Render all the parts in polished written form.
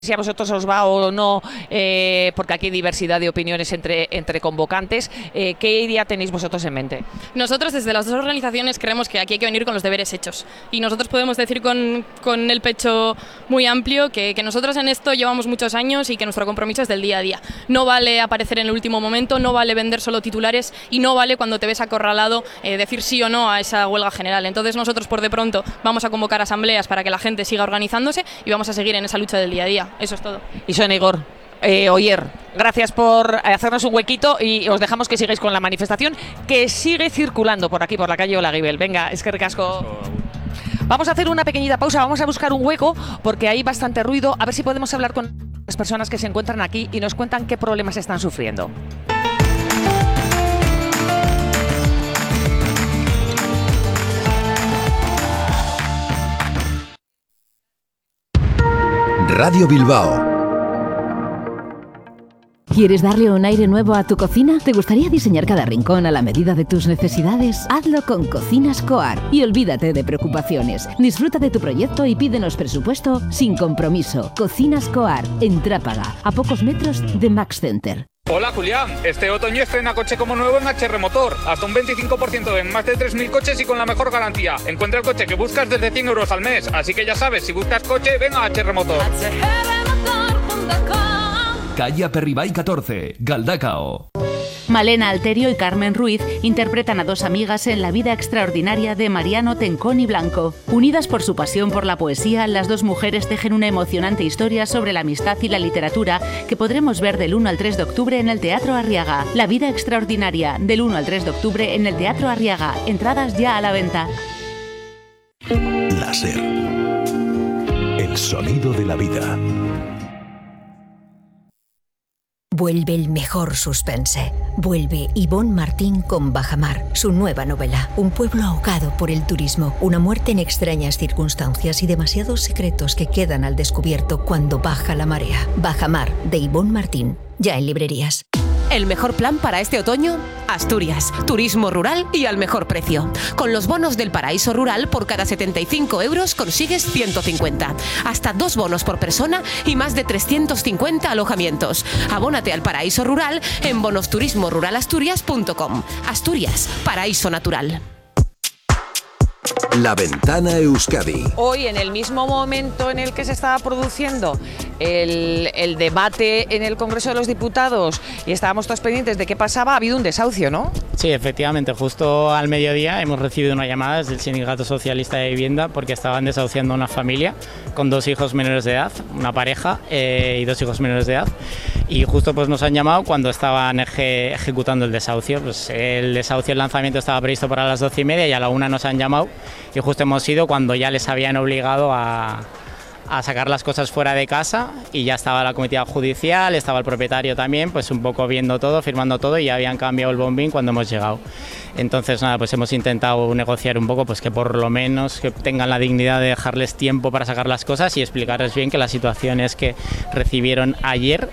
si a vosotros os va o no, porque aquí hay diversidad de opiniones entre convocantes. ¿Qué idea tenéis vosotros en mente? Nosotros desde las dos organizaciones creemos que aquí hay que venir con los deberes hechos y nosotros podemos decir con el pecho muy amplio que nosotros en esto llevamos muchos años y que nuestro compromiso es del día a día. No vale aparecer en el último momento, no vale vender solo titulares y no vale cuando te ves acorralado decir sí o no a esa huelga general. Entonces nosotros por de pronto vamos a convocar asambleas para que la gente siga organizándose y vamos a seguir en esa lucha del día a día. Eso es todo. Y son Igor. Oyer, gracias por hacernos un huequito y os dejamos que sigáis con la manifestación que sigue circulando por aquí, por la calle Olaguibel. Venga, es que ricasco. Vamos a hacer una pequeñita pausa, vamos a buscar un hueco porque hay bastante ruido. A ver si podemos hablar con las personas que se encuentran aquí y nos cuentan qué problemas están sufriendo. Radio Bilbao. ¿Quieres darle un aire nuevo a tu cocina? ¿Te gustaría diseñar cada rincón a la medida de tus necesidades? Hazlo con Cocinas Coar y olvídate de preocupaciones. Disfruta de tu proyecto y pídenos presupuesto sin compromiso. Cocinas Coar, en Trápaga, a pocos metros de Max Center. Hola Julián, este otoño estrena coche como nuevo en HR Motor, hasta un 25% en más de 3.000 coches y con la mejor garantía. Encuentra el coche que buscas desde 100 euros al mes, así que ya sabes, si buscas coche, ven a HR Motor. Calle Aperribay 14, Galdacao. Malena Alterio y Carmen Ruiz interpretan a dos amigas en la vida extraordinaria de Mariano Tenconi Blanco. Unidas por su pasión por la poesía, las dos mujeres tejen una emocionante historia sobre la amistad y la literatura que podremos ver del 1 al 3 de octubre en el Teatro Arriaga. La vida extraordinaria, del 1 al 3 de octubre en el Teatro Arriaga. Entradas ya a la venta. La SER. El sonido de la vida. Vuelve el mejor suspense. Vuelve Ivonne Martín con Bajamar, su nueva novela. Un pueblo ahogado por el turismo, una muerte en extrañas circunstancias y demasiados secretos que quedan al descubierto cuando baja la marea. Bajamar, de Ivonne Martín, ya en librerías. El mejor plan para este otoño, Asturias, turismo rural y al mejor precio. Con los bonos del Paraíso Rural, por cada 75 euros consigues 150. Hasta 2 bonos por persona y más de 350 alojamientos. Abónate al Paraíso Rural en bonosturismoruralasturias.com. Asturias, paraíso natural. La Ventana Euskadi. Hoy, en el mismo momento en el que se estaba produciendo el debate en el Congreso de los Diputados y estábamos todos pendientes de qué pasaba, ha habido un desahucio, ¿no? Sí, efectivamente, justo al mediodía hemos recibido una llamada desde el Sindicato Socialista de Vivienda porque estaban desahuciando a una familia con 2 hijos menores de edad, una pareja y 2 hijos menores de edad. Y justo pues nos han llamado cuando estaban ejecutando el desahucio. Pues el desahucio, el lanzamiento estaba previsto para las 12:30 y a la 1 nos han llamado y justo hemos ido cuando ya les habían obligado a sacar las cosas fuera de casa y ya estaba la comitiva judicial, estaba el propietario también, pues un poco viendo todo, firmando todo y ya habían cambiado el bombín cuando hemos llegado. Entonces nada, pues hemos intentado negociar un poco, pues que por lo menos que tengan la dignidad de dejarles tiempo para sacar las cosas y explicarles bien que la situación es que recibieron ayer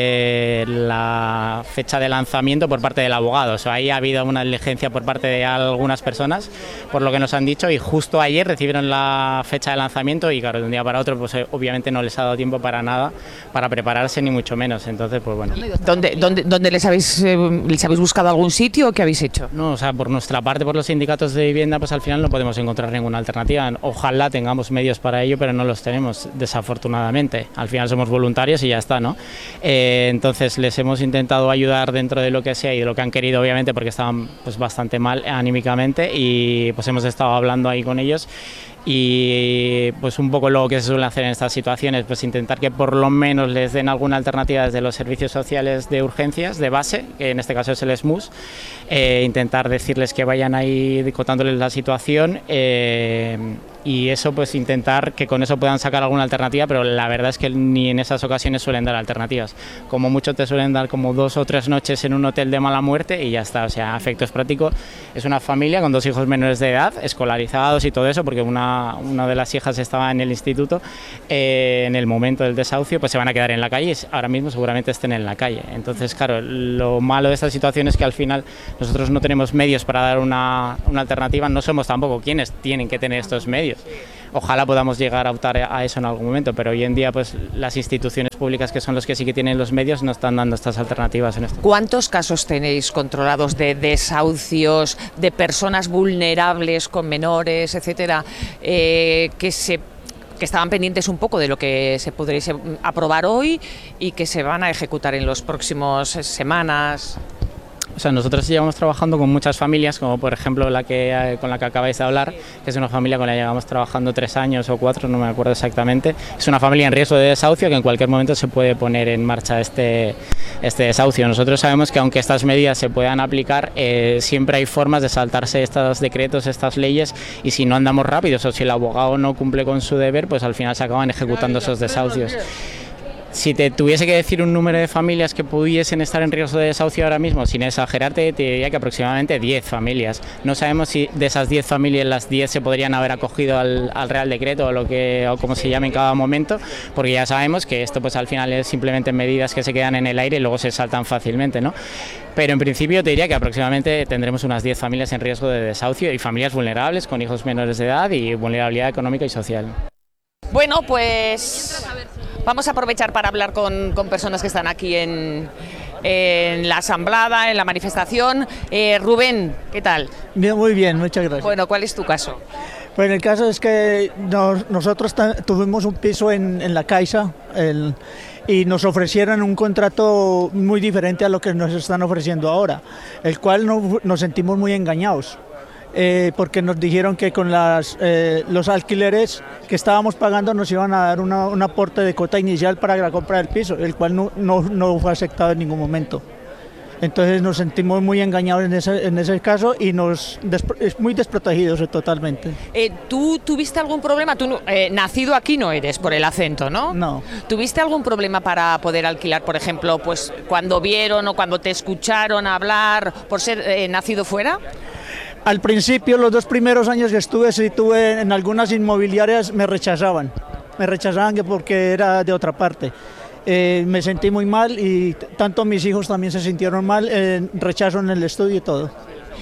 la fecha de lanzamiento por parte del abogado. O sea, ahí ha habido una diligencia por parte de algunas personas, por lo que nos han dicho, y justo ayer recibieron la fecha de lanzamiento y claro, de un día para otro pues obviamente no les ha dado tiempo para nada, para prepararse ni mucho menos. Entonces pues bueno. ¿Dónde les habéis buscado algún sitio o qué habéis hecho? No, o sea, por nuestra parte, por los sindicatos de vivienda, pues al final no podemos encontrar ninguna alternativa. Ojalá tengamos medios para ello, pero no los tenemos, desafortunadamente. Al final somos voluntarios y ya está, ¿no? Entonces les hemos intentado ayudar dentro de lo que sea y de lo que han querido, obviamente, porque estaban pues bastante mal anímicamente y pues hemos estado hablando ahí con ellos. Y pues un poco lo que se suele hacer en estas situaciones, pues intentar que por lo menos les den alguna alternativa desde los servicios sociales de urgencias, de base, que en este caso es el SMUS, intentar decirles que vayan ahí contándoles la situación y eso pues intentar que con eso puedan sacar alguna alternativa, pero la verdad es que ni en esas ocasiones suelen dar alternativas. Como mucho te suelen dar como 2 o 3 noches en un hotel de mala muerte y ya está. O sea, a efectos prácticos es una familia con 2 hijos menores de edad, escolarizados y todo eso, porque una de las hijas estaba en el instituto en el momento del desahucio, pues se van a quedar en la calle y ahora mismo seguramente estén en la calle. Entonces, claro, lo malo de esta situación es que al final nosotros no tenemos medios para dar una alternativa, no somos tampoco quienes tienen que tener estos medios. Ojalá podamos llegar a optar a eso en algún momento, pero hoy en día pues las instituciones públicas, que son los que sí que tienen los medios, no están dando estas alternativas en esto. ¿Cuántos casos tenéis controlados de desahucios, de personas vulnerables con menores, etcétera, que estaban pendientes un poco de lo que se podréis aprobar hoy y que se van a ejecutar en las próximas semanas? O sea, nosotros llevamos trabajando con muchas familias, como por ejemplo con la que acabáis de hablar, que es una familia con la que llevamos trabajando 3 años o 4, no me acuerdo exactamente. Es una familia en riesgo de desahucio que en cualquier momento se puede poner en marcha este desahucio. Nosotros sabemos que aunque estas medidas se puedan aplicar, siempre hay formas de saltarse estos decretos, estas leyes, y si no andamos rápidos o si el abogado no cumple con su deber, pues al final se acaban ejecutando esos desahucios. Si te tuviese que decir un número de familias que pudiesen estar en riesgo de desahucio ahora mismo, sin exagerarte, te diría que aproximadamente 10 familias. No sabemos si de esas 10 familias las 10 se podrían haber acogido al Real Decreto o como se llame en cada momento, porque ya sabemos que esto pues al final es simplemente medidas que se quedan en el aire y luego se saltan fácilmente, ¿no? Pero en principio te diría que aproximadamente tendremos unas 10 familias en riesgo de desahucio y familias vulnerables con hijos menores de edad y vulnerabilidad económica y social. Bueno, pues vamos a aprovechar para hablar con personas que están aquí en la asamblea, en la manifestación. Rubén, ¿qué tal? Bien, muy bien, muchas gracias. Bueno, ¿cuál es tu caso? Pues el caso es que nosotros tuvimos un piso en la Caixa y nos ofrecieron un contrato muy diferente a lo que nos están ofreciendo ahora, el cual nos sentimos muy engañados. Porque nos dijeron que con los alquileres que estábamos pagando nos iban a dar un aporte de cuota inicial para la compra del piso, el cual no fue aceptado en ningún momento. Entonces nos sentimos muy engañados en ese caso y muy desprotegidos totalmente. ¿Tú tuviste algún problema? Tú nacido aquí no eres, por el acento, ¿no? No. ¿Tuviste algún problema para poder alquilar, por ejemplo, pues cuando vieron o cuando te escucharon hablar por ser nacido fuera? Al principio, los 2 primeros años que estuve en algunas inmobiliarias, me rechazaban que porque era de otra parte. Me sentí muy mal y tanto mis hijos también se sintieron mal, rechazo en el estudio y todo.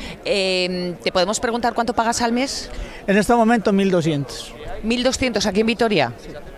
¿Te podemos preguntar cuánto pagas al mes? En este momento 1.200. 1.200 aquí en Vitoria.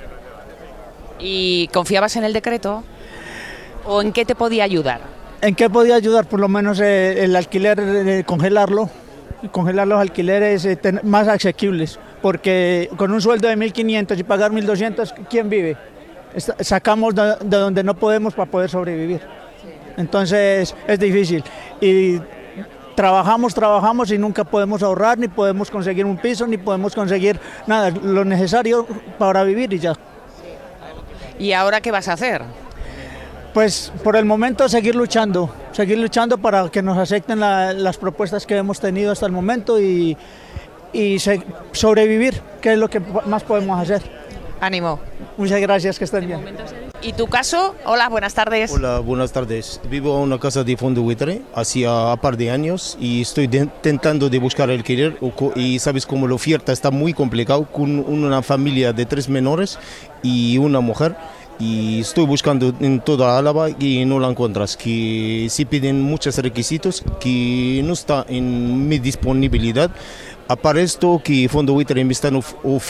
¿Y confiabas en el decreto? ¿O en qué te podía ayudar? ¿En qué podía ayudar? Por lo menos el alquiler, congelar los alquileres más asequibles, porque con un sueldo de 1.500 y pagar 1.200, ¿quién vive? Sacamos de donde no podemos para poder sobrevivir. Entonces es difícil y trabajamos y nunca podemos ahorrar, ni podemos conseguir un piso, ni podemos conseguir nada, lo necesario para vivir y ya. ¿Y ahora qué vas a hacer? Pues por el momento seguir luchando para que nos acepten las propuestas que hemos tenido hasta el momento y sobrevivir, que es lo que más podemos hacer. Ánimo. Muchas gracias, que estén bien. ¿Y tu caso? Hola, buenas tardes. Hola, buenas tardes. Vivo en una casa de fondo buitre hacía un par de años y estoy intentando de buscar alquiler y sabes cómo la oferta está muy complicado con una familia de 3 menores y una mujer. Y estoy buscando en toda Álava y no la encuentras, que se piden muchos requisitos que no está en mi disponibilidad. Aparte esto que Fondo Buitre me están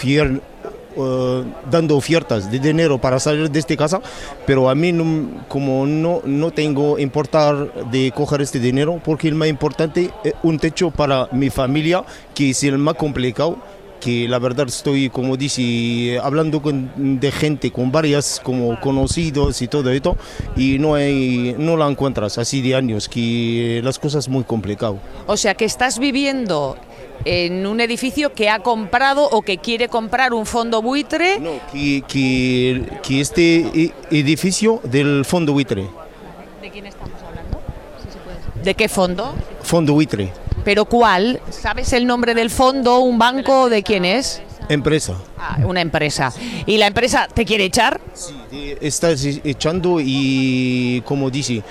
dando ofertas de dinero para salir de esta casa, pero a mí como no tengo importar de coger este dinero, porque el más importante es un techo para mi familia, que es el más complicado. Que la verdad estoy, como dice, hablando de gente, con varias como conocidos y todo esto, y no la encuentras así de años, que las cosas muy complicadas. O sea, que estás viviendo en un edificio que ha comprado o que quiere comprar un fondo buitre. No, que este edificio del fondo buitre. ¿De quién estamos hablando? Si se puede saber. ¿De qué fondo? Fondo buitre. ¿Pero cuál? ¿Sabes el nombre del fondo? ¿Un banco? ¿De quién es? Empresa. Ah, una empresa. ¿Y la empresa te quiere echar? Sí, está echando y, como dice,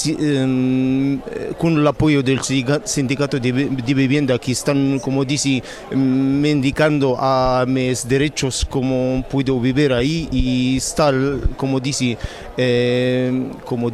con el apoyo del sindicato de vivienda que están, como dice, indicando a mis derechos cómo puedo vivir ahí y estar, como dice, de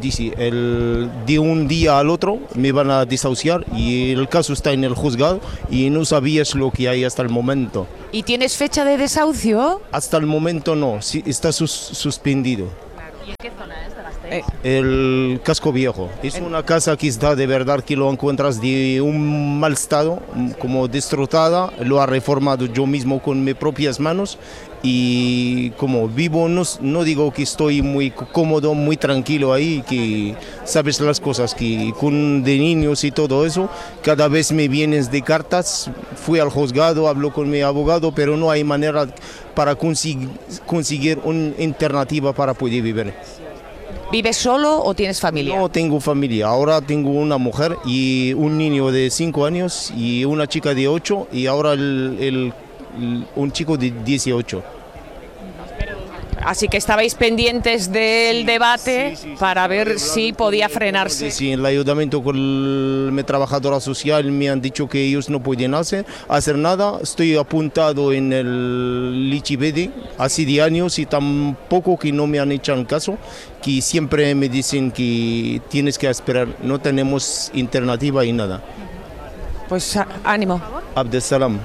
un día al otro me van a desahuciar y el caso está en el juzgado y no sabías lo que hay hasta el momento. ¿Y tienes fecha de desahucio? desahucio? Hasta el momento no, sí, está suspendido. ¿Y en qué zona es de Gasteiz? El Casco Viejo. Es una casa que está de verdad que lo encuentras de un mal estado, como destrozada. Lo ha reformado yo mismo con mis propias manos. Y como vivo, no digo que estoy muy cómodo, muy tranquilo ahí, que sabes las cosas, que con de niños y todo eso, cada vez me vienen de cartas, fui al juzgado, hablo con mi abogado, pero no hay manera para conseguir una alternativa para poder vivir. ¿Vives solo o tienes familia? No tengo familia, ahora tengo una mujer y un niño de 5 años y una chica de 8 y ahora un chico de 18. Así que estabais pendientes del debate para ver si podía frenarse. Sí, el ayuntamiento con mi trabajadora social me han dicho que ellos no pueden hacer nada. Estoy apuntado en el Lichibedi hace de años y tampoco que no me han hecho caso, que siempre me dicen que tienes que esperar, no tenemos alternativa y nada. Pues ánimo. Abdesalam.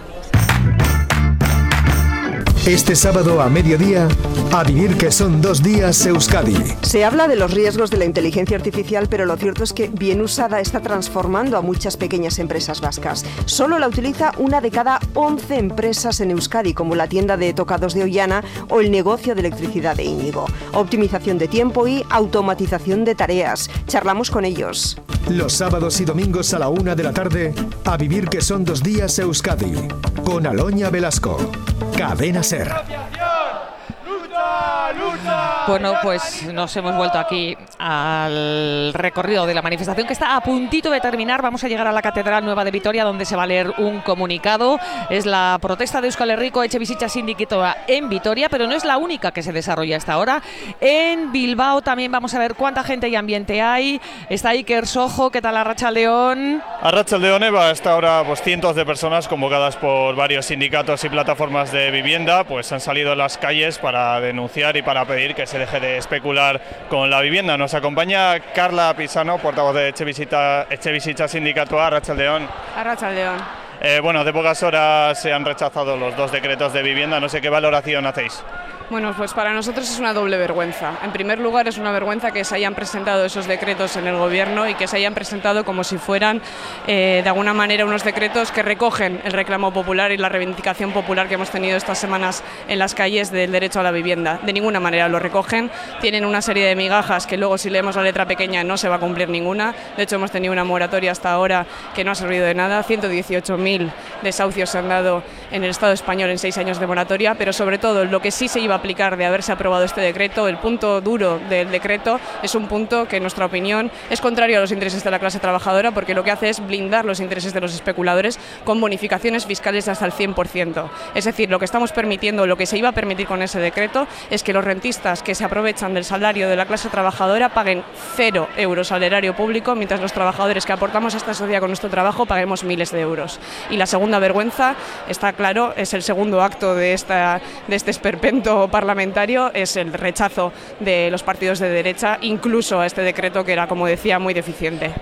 Este sábado a mediodía, a vivir que son 2 días Euskadi. Se habla de los riesgos de la inteligencia artificial, pero lo cierto es que bien usada está transformando a muchas pequeñas empresas vascas. Solo la utiliza una de cada 11 empresas en Euskadi, como la tienda de tocados de Ollana o el negocio de electricidad de Íñigo. Optimización de tiempo y automatización de tareas. Charlamos con ellos. Los sábados y domingos a la 1 de la tarde, a vivir que son 2 días Euskadi. Con Aloña Velasco. Cadena Ser. Bueno, pues nos hemos vuelto aquí al recorrido de la manifestación que está a puntito de terminar. Vamos a llegar a la Catedral Nueva de Vitoria, donde se va a leer un comunicado. Es la protesta de Euskal Herriko Etxebizitza Sindikatoa en Vitoria, pero no es la única que se desarrolla hasta ahora. En Bilbao también vamos a ver cuánta gente y ambiente hay. Está Iker Sojo, ¿qué tal Arratsaldeon? Arratsaldeon, Eva. Hasta ahora pues cientos de personas convocadas por varios sindicatos y plataformas de vivienda pues han salido a las calles para denunciar y para pedir que se deje de especular con la vivienda. Nos acompaña Carla Pisano, portavoz de Etxebizitza Sindikatoa. Arratsaldeon. Arratsaldeon. Bueno, de pocas horas se han rechazado los 2 decretos de vivienda. No sé qué valoración hacéis. Bueno, pues para nosotros es una doble vergüenza. En primer lugar, es una vergüenza que se hayan presentado esos decretos en el Gobierno y que se hayan presentado como si fueran, de alguna manera, unos decretos que recogen el reclamo popular y la reivindicación popular que hemos tenido estas semanas en las calles del derecho a la vivienda. De ninguna manera lo recogen. Tienen una serie de migajas que luego, si leemos la letra pequeña, no se va a cumplir ninguna. De hecho, hemos tenido una moratoria hasta ahora que no ha servido de nada. 118.000 desahucios se han dado en el Estado español en 6 años de moratoria, pero sobre todo lo que sí se iba a aplicar de haberse aprobado este decreto, el punto duro del decreto es un punto que en nuestra opinión es contrario a los intereses de la clase trabajadora, porque lo que hace es blindar los intereses de los especuladores con bonificaciones fiscales de hasta el 100%. Es decir, lo que estamos permitiendo, lo que se iba a permitir con ese decreto es que los rentistas que se aprovechan del salario de la clase trabajadora paguen 0 euros al erario público, mientras los trabajadores que aportamos a esta sociedad con nuestro trabajo paguemos miles de euros. Y la segunda vergüenza, está claro, es el segundo acto de este esperpento parlamentario, es el rechazo de los partidos de derecha, incluso a este decreto que era, como decía, muy deficiente.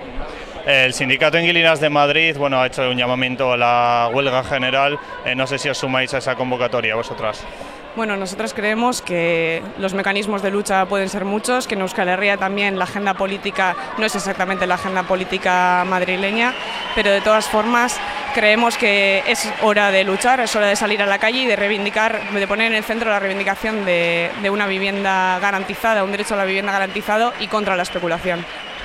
El Sindicato de Inquilinas de Madrid ha hecho un llamamiento a la huelga general. No sé si os sumáis a esa convocatoria vosotras. Bueno, nosotros creemos que los mecanismos de lucha pueden ser muchos, que en Euskal Herria también la agenda política no es exactamente la agenda política madrileña, pero de todas formas creemos que es hora de luchar, es hora de salir a la calle y de reivindicar, de poner en el centro la reivindicación de una vivienda garantizada, un derecho a la vivienda garantizado y contra la especulación.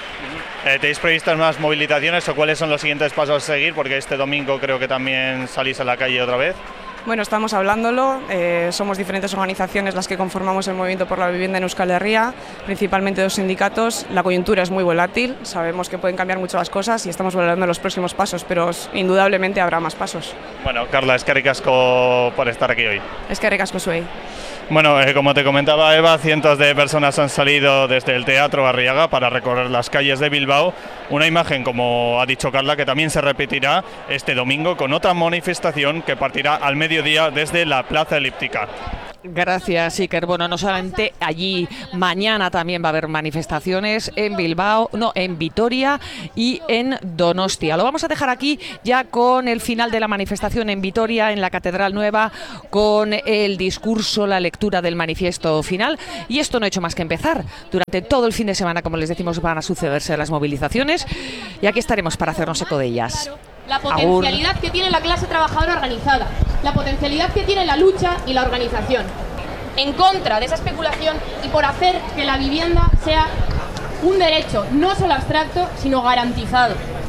¿Tenéis previstas más movilizaciones o cuáles son los siguientes pasos a seguir? Porque este domingo creo que también salís a la calle otra vez. Bueno, estamos hablándolo, somos diferentes organizaciones las que conformamos el Movimiento por la Vivienda en Euskal Herria, principalmente 2 sindicatos. La coyuntura es muy volátil, sabemos que pueden cambiar mucho las cosas y estamos valorando los próximos pasos, pero indudablemente habrá más pasos. Bueno, Carla, eskerrik asko por estar aquí hoy. Eskerrik asko zuei. Bueno, como te comentaba Eva, cientos de personas han salido desde el Teatro Arriaga para recorrer las calles de Bilbao. Una imagen, como ha dicho Carla, que también se repetirá este domingo con otra manifestación que partirá al mediodía desde la Plaza Elíptica. Gracias, Iker. Bueno, no solamente allí, mañana también va a haber manifestaciones en Bilbao, no, en Vitoria y en Donostia. Lo vamos a dejar aquí ya con el final de la manifestación en Vitoria, en la Catedral Nueva, con el discurso, la lectura del manifiesto final. Y esto no ha hecho más que empezar. Durante todo el fin de semana, como les decimos, van a sucederse las movilizaciones y aquí estaremos para hacernos eco de ellas. La potencialidad que tiene la clase trabajadora organizada, la potencialidad que tiene la lucha y la organización, en contra de esa especulación y por hacer que la vivienda sea un derecho no solo abstracto, sino garantizado.